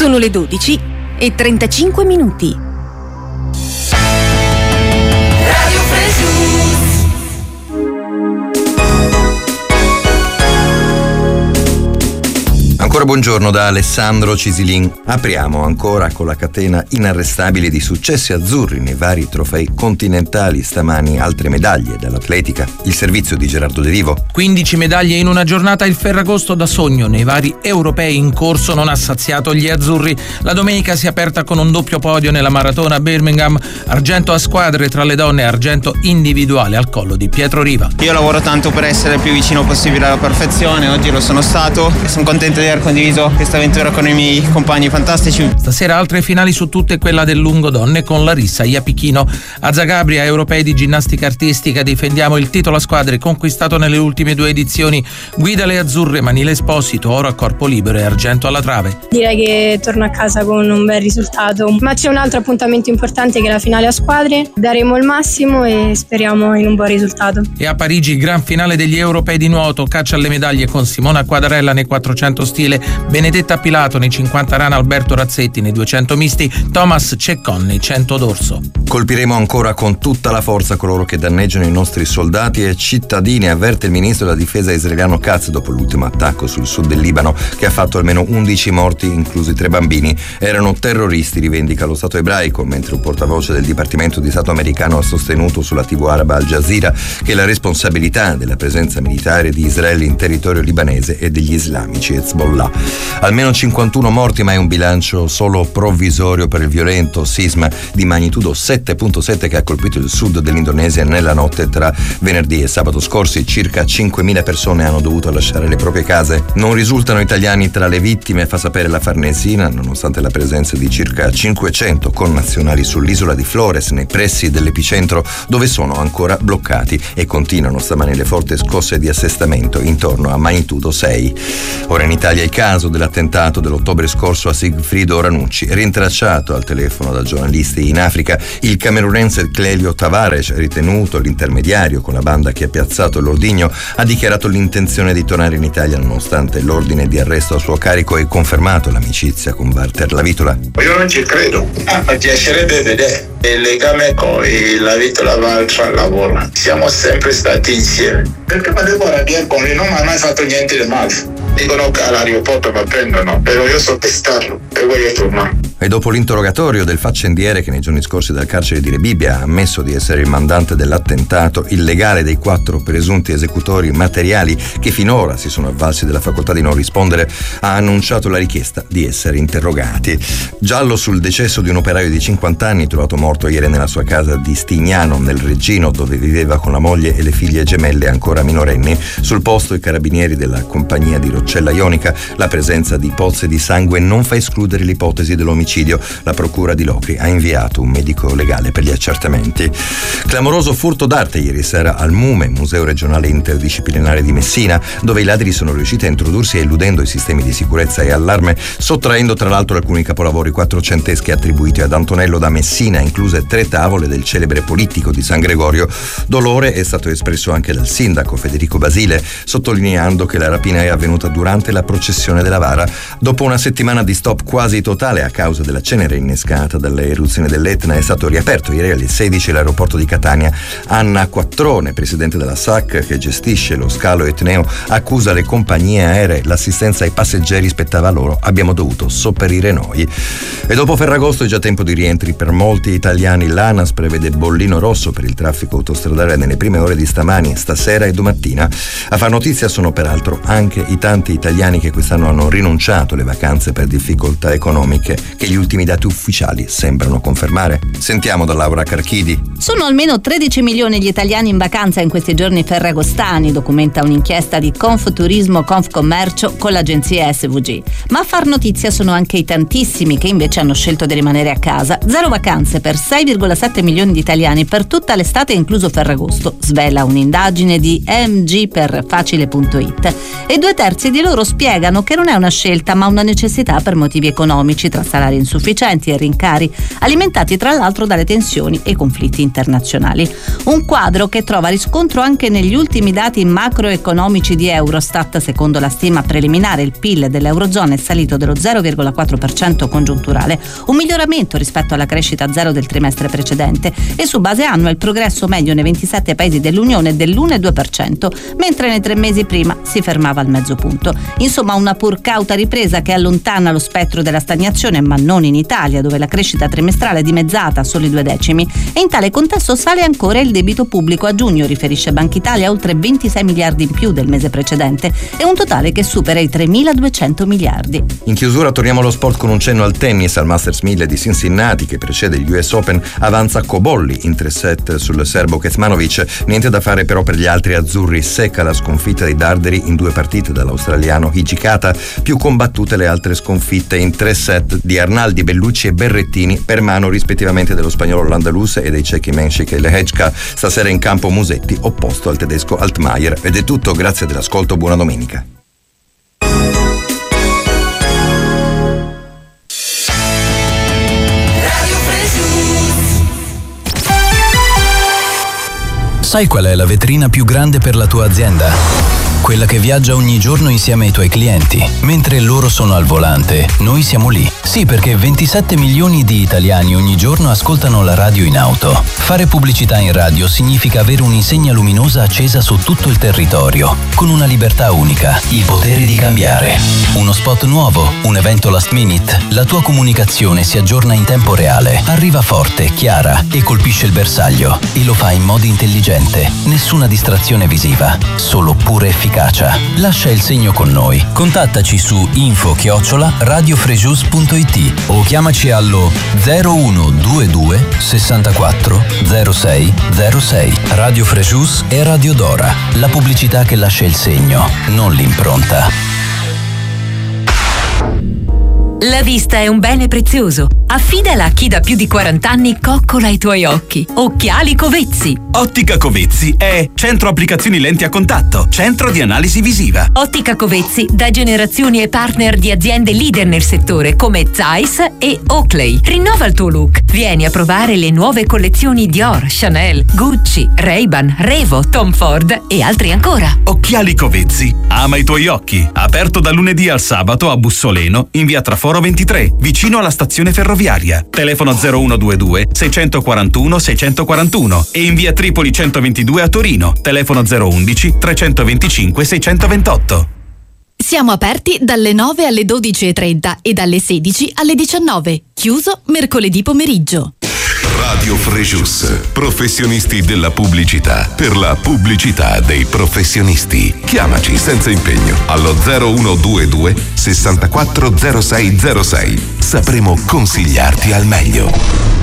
Sono le 12:35. Radio Fresh. Ancora buongiorno da Alessandro Cisilin. Apriamo ancora con la catena inarrestabile di successi azzurri nei vari trofei continentali. Stamani altre medaglie dall'atletica. Il servizio di Gerardo De Vivo. 15 medaglie in una giornata. Il Ferragosto da sogno nei vari europei in corso non ha saziato gli azzurri. La domenica si è aperta con un doppio podio nella maratona a Birmingham. Argento a squadre tra le donne e argento individuale al collo di Pietro Riva. Io lavoro tanto per essere il più vicino possibile alla perfezione. Oggi lo sono stato e sono contento di aver condiviso questa avventura con i miei compagni fantastici. Stasera altre finali su tutte, quella del lungo donne con Larissa Iapichino. A Zagabria, europei di ginnastica artistica, difendiamo il titolo a squadre conquistato nelle ultime 2 edizioni. Guida le azzurre Manile Esposito, oro a corpo libero e argento alla trave. Direi che torno a casa con un bel risultato, ma c'è un altro appuntamento importante che è la finale a squadre. Daremo il massimo e speriamo in un buon risultato. E a Parigi, gran finale degli europei di nuoto, caccia alle medaglie con Simona Quadarella nei 400 stile, Benedetta Pilato nei 50 rana, Alberto Razzetti nei 200 misti, Thomas Ceccon nei 100 dorso. Colpiremo ancora con tutta la forza coloro che danneggiano i nostri soldati e cittadini, avverte il ministro della difesa israeliano Katz dopo l'ultimo attacco sul sud del Libano che ha fatto almeno 11 morti, inclusi 3 bambini. Erano terroristi, rivendica lo Stato ebraico, mentre un portavoce del Dipartimento di Stato americano ha sostenuto sulla TV araba Al Jazeera che la responsabilità della presenza militare di Israele in territorio libanese è degli islamici Hezbollah. Almeno 51 morti, ma è un bilancio solo provvisorio per il violento sisma di magnitudo 7.7 che ha colpito il sud dell'Indonesia nella notte tra venerdì e sabato scorsi. Circa 5.000 persone hanno dovuto lasciare le proprie case. Non risultano italiani tra le vittime, fa sapere la Farnesina, nonostante la presenza di circa 500 connazionali sull'isola di Flores, nei pressi dell'epicentro, dove sono ancora bloccati e continuano stamani le forti scosse di assestamento intorno a magnitudo 6. Ora in Italia il caso dell'attentato dell'ottobre scorso a Sigfrido Ranucci, rintracciato al telefono da giornalisti in Africa. Il camerunense Clelio Tavares, ritenuto l'intermediario con la banda che ha piazzato l'ordigno, ha dichiarato l'intenzione di tornare in Italia nonostante l'ordine di arresto a suo carico e confermato l'amicizia con Walter Lavitola. Io non ci credo, mi piacerebbe vedere il legame con la Vitola Walter lavoro. Siamo sempre stati insieme. Perché mi devo arrabbiare con lui? Non mi ha mai fatto niente di male. Dicono che all'aeroporto mi prendono, però io so testarlo e voglio tornare. E dopo l'interrogatorio del faccendiere che nei giorni scorsi dal carcere di Rebibbia ha ammesso di essere il mandante dell'attentato, il legale dei 4 presunti esecutori materiali che finora si sono avvalsi della facoltà di non rispondere ha annunciato la richiesta di essere interrogati. Giallo sul decesso di un operaio di 50 anni trovato morto ieri nella sua casa di Stignano nel Reggino, dove viveva con la moglie e le figlie gemelle ancora minorenni. Sul posto i carabinieri della compagnia di Roccella Ionica. La presenza di pozze di sangue non fa escludere l'ipotesi dell'omicidio. La procura di Locri ha inviato un medico legale per gli accertamenti. Clamoroso furto d'arte ieri sera al MUME, Museo Regionale Interdisciplinare di Messina, dove i ladri sono riusciti a introdursi eludendo i sistemi di sicurezza e allarme, sottraendo tra l'altro alcuni capolavori quattrocenteschi attribuiti ad Antonello da Messina, incluse 3 tavole del celebre Polittico di San Gregorio. Dolore è stato espresso anche dal sindaco Federico Basile, sottolineando che la rapina è avvenuta durante la processione della Vara. Dopo una settimana di stop quasi totale a causa della cenere innescata dalle eruzioni dell'Etna, è stato riaperto ieri alle 16 l'aeroporto di Catania. Anna Quattrone, presidente della SAC che gestisce lo scalo etneo, accusa le compagnie aeree, l'assistenza ai passeggeri spettava loro, abbiamo dovuto sopperire noi. E dopo Ferragosto è già tempo di rientri per molti italiani. L'ANAS prevede bollino rosso per il traffico autostradale nelle prime ore di stamani, stasera e domattina. A far notizia sono peraltro anche i tanti italiani che quest'anno hanno rinunciato alle vacanze per difficoltà economiche che gli ultimi dati ufficiali sembrano confermare. Sentiamo da Laura Carchidi. Sono almeno 13 milioni gli italiani in vacanza in questi giorni ferragostani, documenta un'inchiesta di Confturismo Confcommercio con l'agenzia SVG. Ma a far notizia sono anche i tantissimi che invece hanno scelto di rimanere a casa. 0 vacanze per 6,7 milioni di italiani per tutta l'estate, incluso Ferragosto, svela un'indagine di EMG per Facile.it. E 2/3 di loro spiegano che non è una scelta ma una necessità per motivi economici, tra salari finanziarie insufficienti e rincari, alimentati tra l'altro dalle tensioni e i conflitti internazionali. Un quadro che trova riscontro anche negli ultimi dati macroeconomici di Eurostat. Secondo la stima preliminare, il PIL dell'Eurozona è salito dello 0,4% congiunturale, un miglioramento rispetto alla crescita zero del trimestre precedente, e su base annua il progresso medio nei 27 paesi dell'Unione è dell'1,2%, mentre nei 3 mesi prima si fermava al mezzo punto. Insomma, una pur cauta ripresa che allontana lo spettro della stagnazione, ma non in Italia, dove la crescita trimestrale è dimezzata a soli 2 decimi, e in tale contesto sale ancora il debito pubblico. A giugno, riferisce Banca Italia, oltre 26 miliardi in più del mese precedente, e un totale che supera i 3.200 miliardi. In chiusura torniamo allo sport con un cenno al tennis. Al Masters 1000 di Cincinnati, che precede gli US Open, avanza Cobolli in 3 set sul serbo Kecmanovic. Niente da fare però per gli altri azzurri, secca la sconfitta dei darderi in 2 partite dall'australiano Hijikata, più combattute le altre sconfitte in 3 set di Arnaldi, Bellucci e Berrettini, per mano rispettivamente dello spagnolo Landalus e dei cechi Menšik e Lehečka. Stasera in campo Musetti, opposto al tedesco Altmaier. Ed è tutto, grazie dell'ascolto, buona domenica. Sai qual è la vetrina più grande per la tua azienda? Quella che viaggia ogni giorno insieme ai tuoi clienti. Mentre loro sono al volante, noi siamo lì. Sì, perché 27 milioni di italiani ogni giorno ascoltano la radio in auto. Fare pubblicità in radio significa avere un'insegna luminosa accesa su tutto il territorio, con una libertà unica, il potere di cambiare. Uno spot nuovo, un evento last minute, la tua comunicazione si aggiorna in tempo reale, arriva forte, chiara e colpisce il bersaglio. E lo fa in modo intelligente. Nessuna distrazione visiva, solo pura efficacia. Lascia il segno con noi. Contattaci su info@radiofrejus.it o chiamaci allo 0122 64 06 06. Radio Frejus e Radio Dora. La pubblicità che lascia il segno, non l'impronta. La vista è un bene prezioso. Affidala a chi da più di 40 anni coccola i tuoi occhi. Occhiali Covezzi. Ottica Covezzi è centro applicazioni lenti a contatto, centro di analisi visiva. Ottica Covezzi da generazioni e partner di aziende leader nel settore come Zeiss e Oakley. Rinnova il tuo look. Vieni a provare le nuove collezioni Dior, Chanel, Gucci, Ray-Ban, Revo, Tom Ford e altri ancora. Occhiali Covezzi. Ama i tuoi occhi. Aperto da lunedì al sabato a Bussoleno, in via Traforo 23, vicino alla stazione ferroviaria. Telefono 0122 641 641 e in via Tripoli 122 a Torino. Telefono 011 325 628. Siamo aperti dalle 9 alle 12:30 e dalle 16 alle 19. Chiuso mercoledì pomeriggio. Radio Frejus, professionisti della pubblicità, per la pubblicità dei professionisti. Chiamaci senza impegno allo 0122 64 06 06. Sapremo consigliarti al meglio.